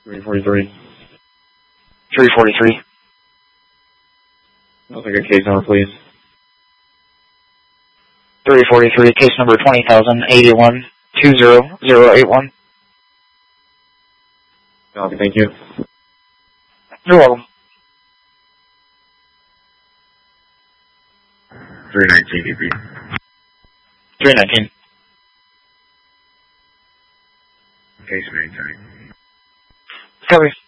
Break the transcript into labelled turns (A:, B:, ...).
A: 343.
B: 343.
A: I'll take a case number, please.
B: 343, case number 20,081 20081.
A: Okay, thank you.
B: You're welcome.
A: 319 DP.
B: 319.
A: Case maintained.
B: Copy.